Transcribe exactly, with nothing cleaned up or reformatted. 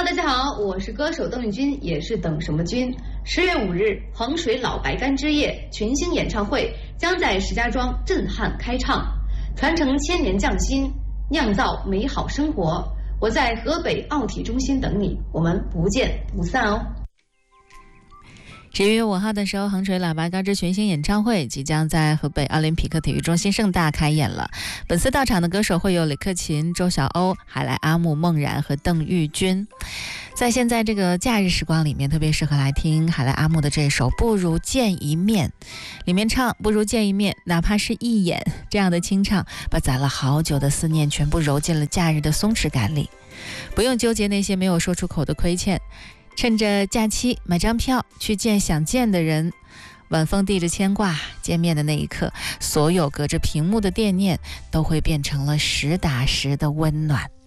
Hello， 大家好，我是歌手邓丽君，也是等什么君。十月五日，衡水老白干之夜群星演唱会将在石家庄震撼开唱，传承千年匠心，酿造美好生活。我在河北奥体中心等你，我们不见不散哦。 十一月五号的时候，衡水喇叭高之群星演唱会即将在河北奥林匹克体育中心盛大开演了。本次到场的歌手会有李克勤、周晓鸥、海来阿木、孟然和邓玉君。在现在这个假日时光里面，特别适合来听海来阿木的这首《不如见一面》，里面唱不如见一面，哪怕是一眼，这样的清唱把攒了好久的思念全部揉进了假日的松弛感里，不用纠结那些没有说出口的亏欠，趁着假期买张票去见想见的人，晚风递着牵挂，见面的那一刻，所有隔着屏幕的惦念都会变成了实打实的温暖。